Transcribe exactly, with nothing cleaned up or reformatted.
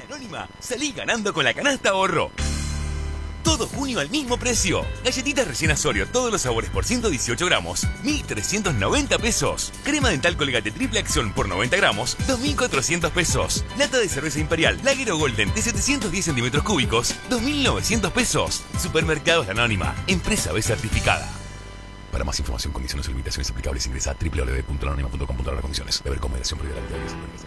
Anónima, salí ganando con la canasta ahorro. Todo junio al mismo precio. Galletitas rellenas Oreo, todos los sabores por ciento dieciocho gramos, mil trescientos noventa pesos. Crema dental Colgate triple acción por noventa gramos, dos mil cuatrocientos pesos. Lata de cerveza Imperial Lager o Golden de setecientos diez centímetros cúbicos, dos mil novecientos pesos. Supermercados La Anónima, empresa B certificada. Para más información, condiciones y limitaciones aplicables, ingresa a doble u doble u doble u punto la anónima punto com punto a r. Condiciones. Beber con moderación prohibida la